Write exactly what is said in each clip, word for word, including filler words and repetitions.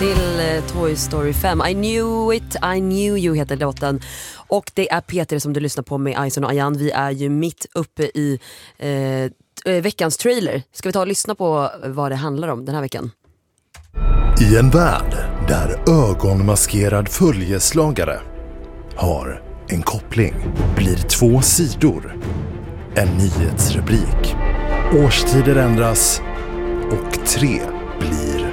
till eh, Toy Story fem. I knew it, I knew you heter låten. Och det är Peter som du lyssnar på med Ison och Ayan. Vi är ju mitt uppe i eh, veckans trailer. Ska vi ta och lyssna på vad det handlar om den här veckan? I en värld där ögonmaskerad följeslagare har en koppling blir två sidor en nyhetsrubrik. Årstider ändras och tre blir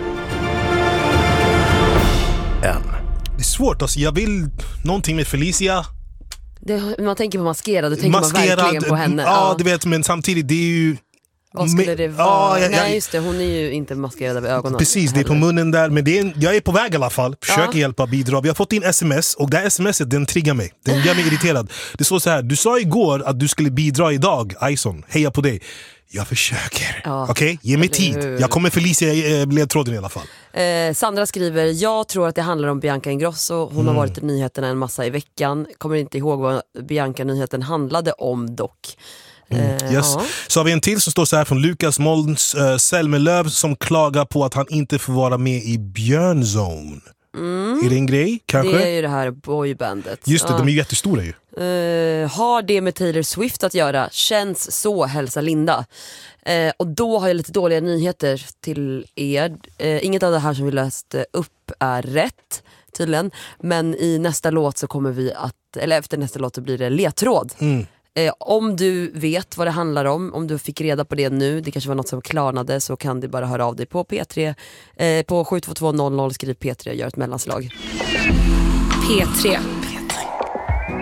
en. Det är svårt, alltså jag vill någonting med Felicia. Det, man tänker på maskerad, då tänker Maskerad, man verkligen på henne. Ja, ja, du vet, men samtidigt det är ju... Vad skulle det vara? Ja, jag, Nej just det, hon är ju inte maskerad över ögonen. Precis, det är på munnen där. Men det är en, jag är på väg i alla fall. Försöker ja. hjälpa, bidra. Vi har fått in sms och det här smset, den triggar mig. Den gör mig irriterad. Det står så här: du sa igår att du skulle bidra idag, Ison. Heja på dig. Jag försöker. Ja. Okej, okay? Ge mig tid. Jag kommer Felicia i ledtråden i alla fall. eh, Sandra skriver: jag tror att det handlar om Bianca Ingrosso. Hon mm. har varit i nyheterna en massa i veckan. Kommer inte ihåg vad Bianca-nyheten handlade om dock. Mm, yes. uh-huh. Så har vi en till som står så här från Lukas Molns uh, Selmelöv som klagar på att han inte får vara med i Björnzone. Mm. Är det en grej? Kanske? Det är ju det här boybandet. Just det, ja. de är ju jättestora ju. Uh, har det med Taylor Swift att göra? Känns så, hälsa Linda. Uh, och då har jag lite dåliga nyheter till er. Uh, inget av det här som vi läste upp är rätt tydligen. Men i nästa låt så kommer vi att, eller efter nästa låt så blir det ledtråd. Mm. Eh, om du vet vad det handlar om, om du fick reda på det nu, det kanske var något som klarnade, så kan du bara höra av dig på P tre eh, på sju två två noll noll, skriv P tre och gör ett mellanslag. P tre